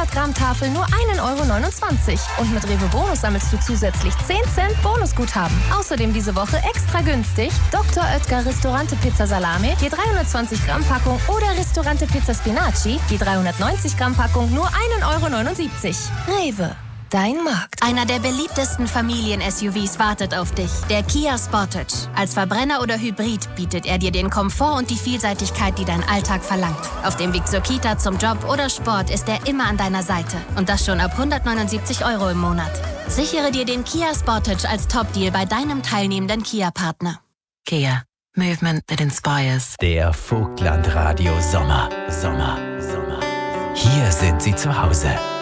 100 Gramm Tafel nur 1,29 € und mit Rewe Bonus sammelst du zusätzlich 10 Cent Bonusguthaben. Außerdem diese Woche extra günstig Dr. Oetker Ristorante Pizza Salame, je 320 Gramm Packung oder Ristorante Pizza Spinaci, je 390 Gramm Packung nur 1,79 €. Rewe. Dein Markt. Einer der beliebtesten Familien-SUVs wartet auf dich. Der Kia Sportage. Als Verbrenner oder Hybrid bietet er dir den Komfort und die Vielseitigkeit, die dein Alltag verlangt. Auf dem Weg zur Kita, zum Job oder Sport ist er immer an deiner Seite. Und das schon ab 179 € im Monat. Sichere dir den Kia Sportage als Top-Deal bei deinem teilnehmenden Kia-Partner. Kia. Movement that inspires. Der Vogtland Radio Sommer. Hier sind Sie zu Hause.